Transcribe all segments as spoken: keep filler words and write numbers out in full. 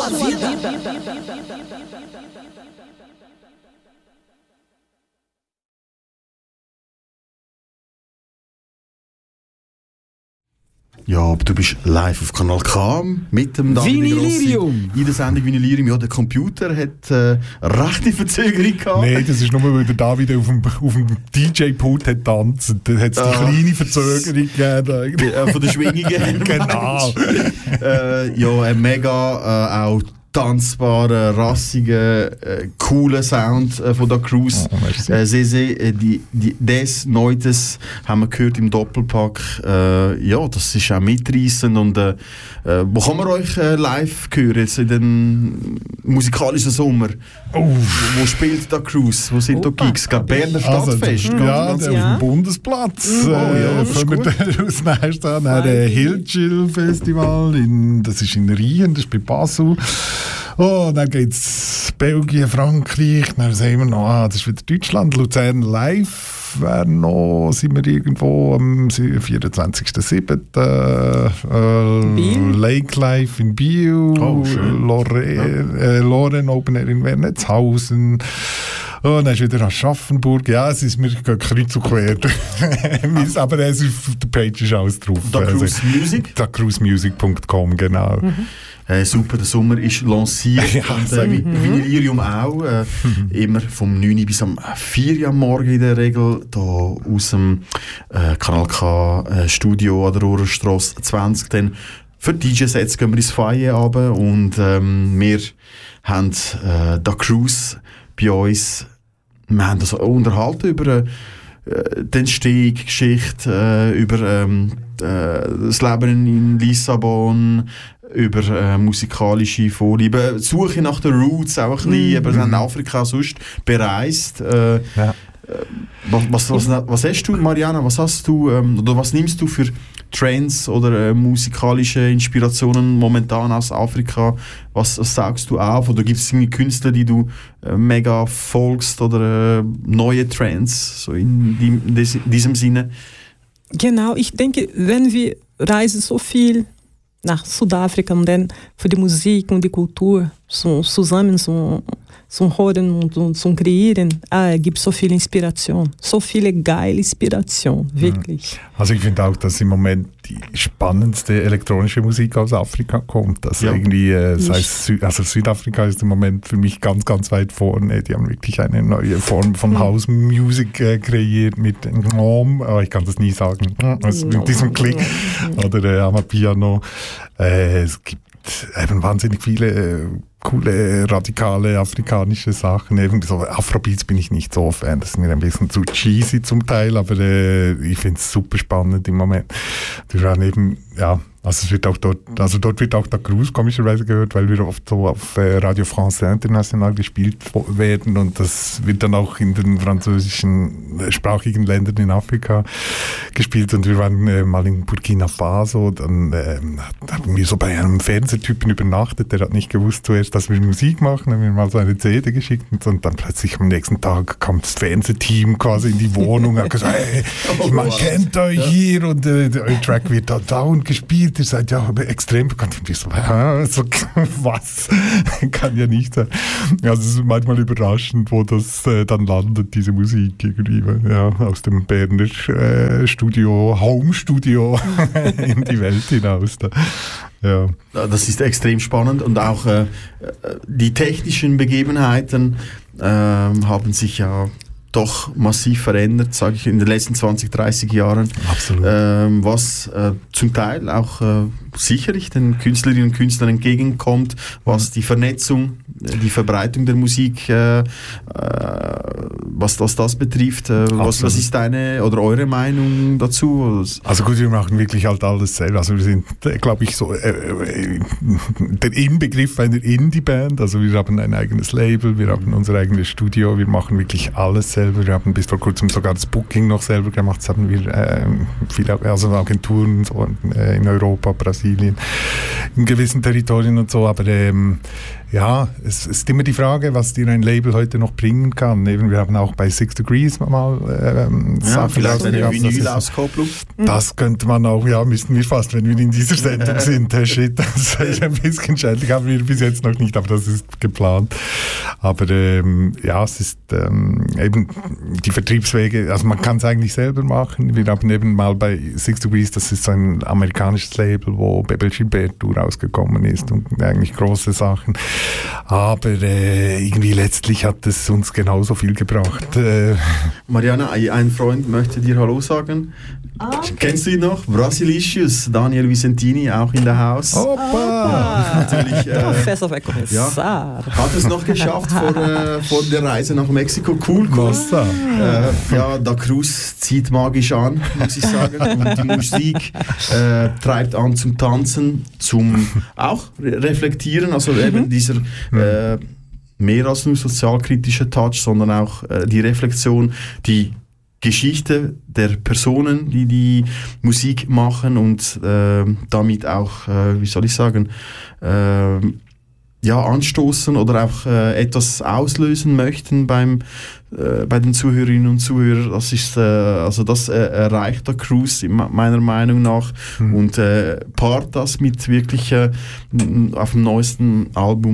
Ja, aber du bist live auf Kanal K mit dem David Vinylirium. In der Sendung Vinylirium. Ja, der Computer hat äh, eine rechte Verzögerung gehabt. Nein, das ist nur, weil der David auf dem, auf dem D J-Pult hat tanzt. Da hat es die Ah. kleine Verzögerung gegeben. Äh, von den Schwingungen. Genau. äh, ja, ein mega äh, auch tanzbaren, rassigen, äh, coolen Sound äh, von der Cruise. Oh, merci. äh, sehr, sehr, äh, die, die, des Neues haben wir gehört im Doppelpack. Äh, ja, das ist auch mitreissend. Und äh, äh, wo kann man euch äh, live hören jetzt in den musikalischen Sommer? Oh. Wo, wo spielt der Cruise? Wo sind da Opa. Gigs? Gerade Berner Also, Stadtfest. ja, ganz, der ganz auf Ja. dem Bundesplatz. Oh, ja, äh, das ist fangen wir gut. dann aus nächsten an. Dann äh, Hill Chill Festival, in, das ist in Rien, das ist bei Basel. Oh, dann geht es Belgien, Frankreich, dann sehen wir noch, ah, das ist wieder Deutschland, Luzern live, wäre noch, sind wir irgendwo am vierundzwanzigsten siebten Äh, Lake Life in Biel, Oh, schön. Lore, Ja. äh, Loren Open Air in Wernitzhausen. Oh, dann ist wieder Aschaffenburg. Ja, es ist mir kreuz und quer. Aber es ist, auf der Page ist alles drauf. Da Cruise Music. da cruise music punkt com, genau. Äh, super, der Sommer ist lanciert Ja, und sehr äh, Vi- Vinylirium auch. Äh, immer vom neun bis am vier Uhr am Morgen in der Regel. Da aus dem äh, Kanal K äh, Studio an der Rohrerstrasse zwanzig. Dann für die D J-Sets gehen wir ins Feierabend und ähm, wir haben äh, da Cruise bei uns. Wir haben das unterhalten über äh, die Entstehung, Geschichte, äh, über ähm, äh, das Leben in Lissabon, über äh, musikalische Vorlieben, die Suche nach den Roots auch ein bisschen, aber wir haben Afrika sonst bereist. Äh, Ja. was, was, was, was hast du, Mariana, was hast du, ähm, oder was nimmst du für Trends oder äh, musikalische Inspirationen momentan aus Afrika? Was, was sagst du auf? Oder gibt es irgendwie Künstler, die du äh, mega folgst oder äh, neue Trends, so in, die, in des, in diesem Sinne? Genau, ich denke, wenn wir reisen so viel nach Südafrika und dann für die Musik und die Kultur so, zusammen so, so hören und, und so kreieren, ah, es gibt so viel Inspiration, so viele geile Inspiration, wirklich. Also ich finde auch, dass im Moment die spannendste elektronische Musik aus Afrika kommt. Also Ja. irgendwie, äh, das heißt, Sü also Südafrika ist im Moment für mich ganz, ganz weit vorne. Die haben wirklich eine neue Form von Mhm. House Music äh, kreiert mit Ngom, aber ich kann das nie sagen, also mit diesem Klick oder äh, Amapiano. Äh, es gibt eben wahnsinnig viele äh, coole, radikale afrikanische Sachen. Eben so Afrobeats bin ich nicht so Fan, das ist mir ein bisschen zu cheesy zum Teil, aber äh, ich finde es super spannend im Moment. Wir waren eben, ja, also es wird auch dort, also dort wird auch der Cruise komischerweise gehört, weil wir oft so auf äh, Radio France International gespielt werden und das wird dann auch in den französischen äh, sprachigen Ländern in Afrika gespielt und wir waren äh, mal in Burkina Faso, dann äh, haben wir so bei einem Fernsehtypen übernachtet, der hat nicht gewusst zuerst, dass wir Musik machen, haben wir mal so eine C D geschickt und, und dann plötzlich am nächsten Tag kam das Fernsehteam quasi in die Wohnung und hat gesagt, hey, Oh, man wow. kennt euch hier und äh, euer Track wird da dauernd gespielt, ihr seid ja aber extrem bekannt. Und ich so, hä, so, was? Kann ja nicht sein. Also es ist manchmal überraschend, wo das äh, dann landet, diese Musik irgendwie, ja, aus dem Berner äh, Studio, Home-Studio in die Welt hinaus. Da. Ja. Das ist extrem spannend und auch äh, die technischen Begebenheiten äh, haben sich ja doch massiv verändert, sage ich, in den letzten zwanzig, dreißig Jahren. Absolut. Ähm, was äh, zum Teil auch äh, sicherlich den Künstlerinnen und Künstlern entgegenkommt, was die Vernetzung, die Verbreitung der Musik, äh, äh, was, was das betrifft. Äh, was, was ist deine oder eure Meinung dazu? Also gut, wir machen wirklich halt alles selber. Also wir sind, äh, glaube ich, so äh, äh, der Inbegriff einer Indie-Band. Also wir haben ein eigenes Label, wir haben unser eigenes Studio, wir machen wirklich alles selber. selber. Wir haben bis vor kurzem sogar das Booking noch selber gemacht. Das haben wir äh, viele also Agenturen so, äh, in Europa, Brasilien, in gewissen Territorien und so. Aber ähm, ja, es ist immer die Frage, was dir ein Label heute noch bringen kann. Eben, wir haben auch bei Six Degrees mal ähm, ja, Sachen vielleicht eine rausgebracht. Vinyl-Auskopplung. Das könnte man auch, ja, müssten wir fast, wenn wir in dieser Sendung sind. Herr Shit, das ist ein bisschen schädlich, haben wir bis jetzt noch nicht, aber das ist geplant. Aber ähm, ja, es ist ähm, eben die Vertriebswege, also man kann es eigentlich selber machen. Wir haben eben mal bei Six Degrees, das ist so ein amerikanisches Label, wo Bebel Gilberto rausgekommen ist und eigentlich große Sachen. Aber äh, irgendwie letztlich hat es uns genauso viel gebracht. Äh, Mariana, ein Freund möchte dir Hallo sagen. Ah, okay. Kennst du ihn noch? Brasilicious, Daniel Vicentini, auch in der Haus. Opa! Natürlich, äh, Professor vai começar. Ja, hat es noch geschafft vor, äh, vor der Reise nach Mexiko. Cool, cool. Äh, ja, Da Cruz zieht magisch an, muss ich sagen. Und die Musik äh, treibt an zum Tanzen, zum auch re- Reflektieren. Also eben dieser äh, mehr als nur sozialkritische Touch, sondern auch äh, die Reflexion, die Geschichte der Personen, die die Musik machen und äh, damit auch, äh, wie soll ich sagen, äh, ja, anstoßen oder auch äh, etwas auslösen möchten beim, äh, bei den Zuhörerinnen und Zuhörern. Das ist, äh, also das äh, erreicht der Cruz meiner Meinung nach mhm. und äh, paart das mit wirklich äh, auf dem neuesten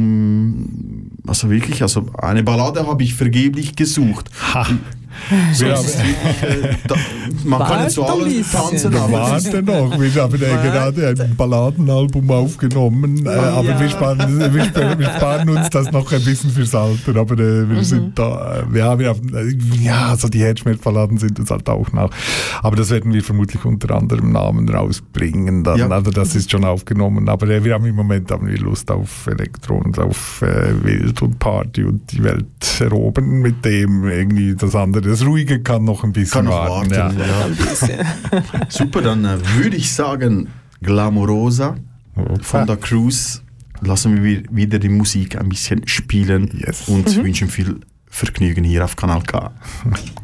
Album, also wirklich, also eine Ballade habe ich vergeblich gesucht. Ha. So ja, ist wirklich, äh, da, man Warte kann nicht so alles tanzen, aber warte noch, wir haben ja gerade ein Balladenalbum aufgenommen, äh, aber ja. wir, sparen, wir, sparen, wir sparen uns das noch ein bisschen fürs Alter, aber äh, wir mhm. sind da, äh, ja, wir haben, äh, ja, so die Herzschmerzballaden sind uns halt auch noch, aber das werden wir vermutlich unter anderem Namen rausbringen dann, ja. Also das ist schon aufgenommen, aber äh, wir haben im Moment haben wir Lust auf Elektro und auf äh, Wild und Party und die Welt erobern mit dem irgendwie das andere. Das Ruhige kann noch ein bisschen kann noch warten. warten ja. Ja. Super, dann äh, würde ich sagen, Glamorosa Opa. Von der Cruz. Lassen wir wieder die Musik ein bisschen spielen yes. und mhm. wünschen viel Vergnügen hier auf Kanal K.